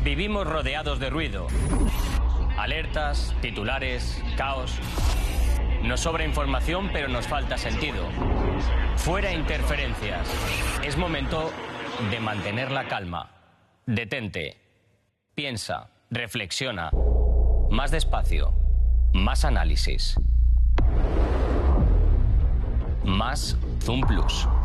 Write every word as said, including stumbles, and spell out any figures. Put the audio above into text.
Vivimos rodeados de ruido. Alertas, titulares, caos. Nos sobra información, pero nos falta sentido. Fuera interferencias. Es momento de mantener la calma. Detente. Piensa. Reflexiona. Más despacio. Más análisis. Más Zoom Plus.